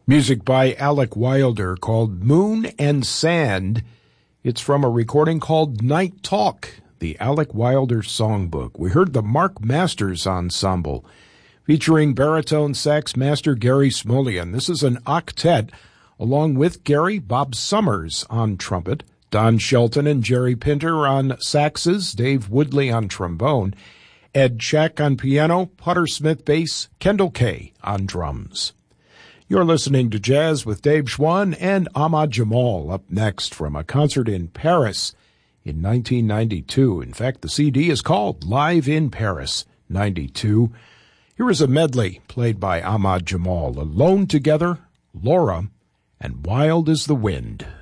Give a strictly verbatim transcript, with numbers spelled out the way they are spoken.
Music by Alec Wilder called Moon and Sand. It's from a recording called Night Talk, the Alec Wilder songbook. We heard the Mark Masters Ensemble, featuring baritone sax master Gary Smolian. This is an octet, along with Gary, Bob Summers on trumpet, Don Shelton and Jerry Pinter on saxes, Dave Woodley on trombone, Ed Check on piano, Putter Smith bass, Kendall Kay on drums. You're listening to Jazz with Dave Schwann and Ahmad Jamal, up next from a concert in Paris in nineteen ninety-two. In fact, the C D is called Live in Paris ninety-two. Here is a medley played by Ahmad Jamal, Alone Together, Laura, and Wild as the Wind.